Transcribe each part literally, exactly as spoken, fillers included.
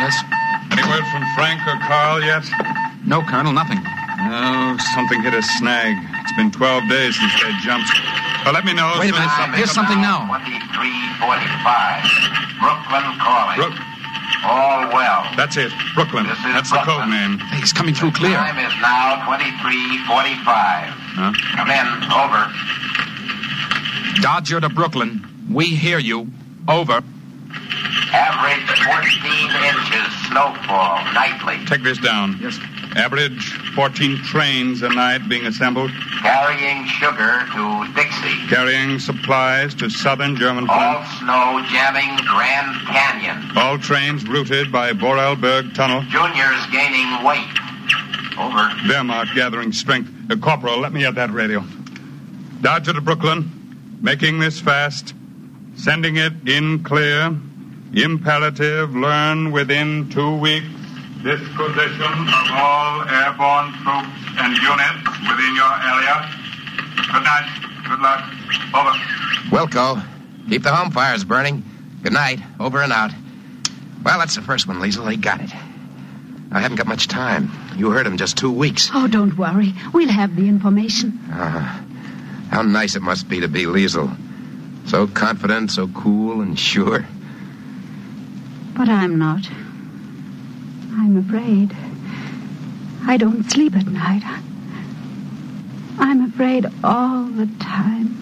Yes? Any word from Frank or Carl yet? No, Colonel, nothing. Oh, something hit a snag. It's been twelve days since they jumped. Well, let me know. Wait a minute. Something Here's something now. twenty-three forty-five. Brooklyn calling. Brook. All well. That's it. Brooklyn. This is That's Brooklyn. the code name. Hey, he's coming through clear. Time is now twenty-three forty-five. Huh? Come in. Over. Dodger to Brooklyn. We hear you. Over. Average fourteen inches snowfall nightly. Take this down. Yes. Average fourteen trains a night being assembled. Carrying sugar to Dixie. Carrying supplies to southern German All front. snow jamming Grand Canyon. All trains routed by Vorarlberg Tunnel. Juniors gaining weight. Over. Wehrmacht gathering strength. Uh, Corporal, let me at that radio. Dodger to Brooklyn. Making this fast. Sending it in clear. Imperative. Learn within two weeks. Disposition of all airborne troops and units within your area. Good night. Good luck. Over. Wilco, keep the home fires burning. Good night. Over and out. Well, that's the first one, Liesel. They got it. I haven't got much time. You heard him just two weeks. Oh, don't worry. We'll have the information. Uh, how nice it must be to be Liesel. So confident, so cool and sure. But I'm not. I'm afraid. I don't sleep at night. I'm afraid all the time.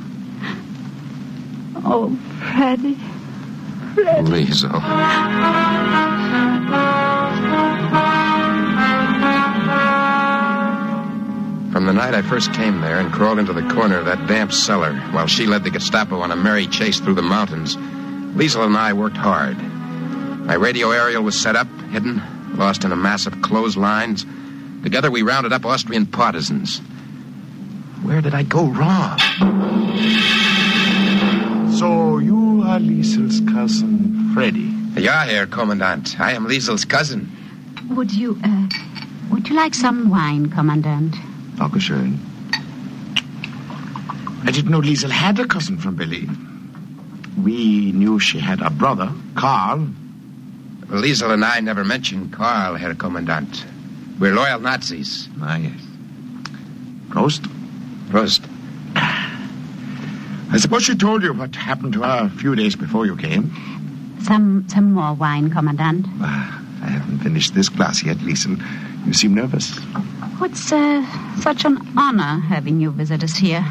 Oh, Freddie. Freddie. Liesel. From the night I first came there and crawled into the corner of that damp cellar while she led the Gestapo on a merry chase through the mountains, Liesel and I worked hard. My radio aerial was set up, hidden, lost in a mass of clotheslines. Together we rounded up Austrian partisans. Where did I go wrong? So you are Liesel's cousin, Freddy. Ja, Herr Kommandant. I am Liesel's cousin. Would you, uh, would you like some wine, Commandant? Dankeschön. I didn't know Liesel had a cousin from Berlin. We knew she had a brother, Karl. Well, Liesel and I never mentioned Karl, Herr Kommandant. We're loyal Nazis. Ah, yes. Prost. Prost. I suppose she told you what happened to her a few days before you came. Some, some more wine, Commandant. Ah, I haven't finished this glass yet, Liesel. You seem nervous. It's uh, such an honor having you visit us here.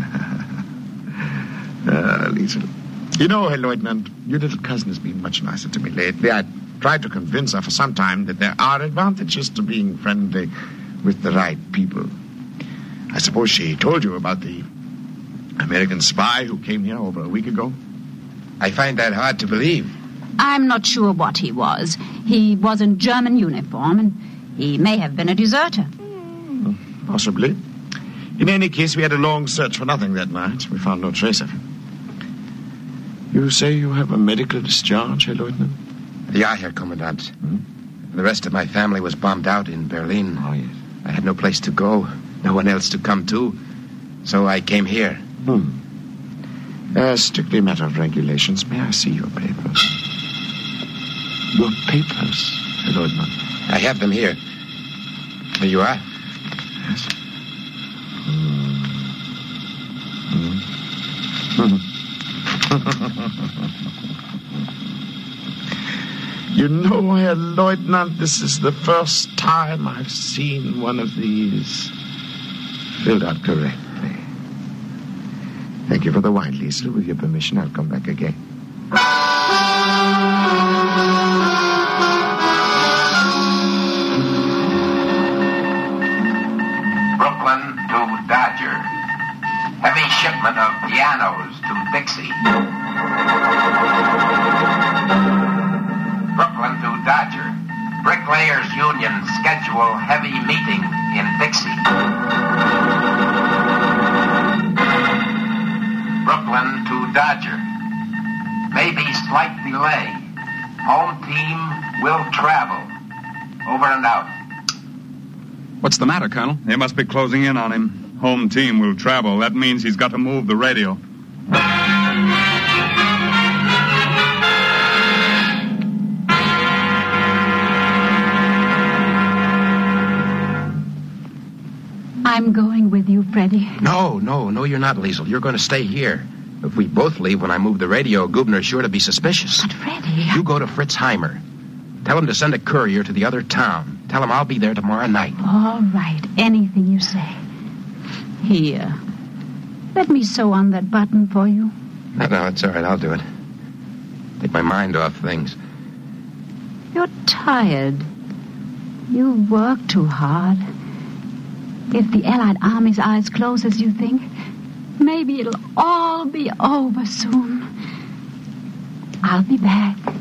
Ah, Liesel. You know, Herr Lieutenant, your little cousin has been much nicer to me lately. I tried to convince her for some time that there are advantages to being friendly with the right people. I suppose she told you about the American spy who came here over a week ago? I find that hard to believe. I'm not sure what he was. He was in German uniform, and he may have been a deserter. Possibly. In any case, we had a long search for nothing that night. We found no trace of him. You say you have a medical discharge, Herr Lieutenant? Ja, Herr Kommandant. Hmm? The rest of my family was bombed out in Berlin. Oh, yes. I had no place to go, no one else to come to. So I came here. Hmm. Uh, strictly a matter of regulations. May I see your papers? Your papers, Herr Lieutenant? I have them here. Here you are. Yes. Hmm. Hmm. You know, Herr Lieutenant, this is the first time I've seen one of these filled out correctly. Thank you for the wine, Liesel. With your permission, I'll come back again. Brooklyn to Dodger. Heavy shipment of pianos to Dixie. Brooklyn to Dodger. Bricklayers Union schedule heavy meeting in Dixie. Brooklyn to Dodger. Maybe slight delay. Home team will travel. Over and out. What's the matter, Colonel? They must be closing in on him. Home team will travel. That means he's got to move the radio. Freddie. No, no, no, you're not, Liesel. You're going to stay here. If we both leave when I move the radio, Gubner's sure to be suspicious. But, Freddie... You go to Fritz Heimer. Tell him to send a courier to the other town. Tell him I'll be there tomorrow night. All right. Anything you say. Here. Let me sew on that button for you. No, no, it's all right. I'll do it. Take my mind off things. You're tired. You work too hard. If the Allied Armies are as close as you think, maybe it'll all be over soon. I'll be back.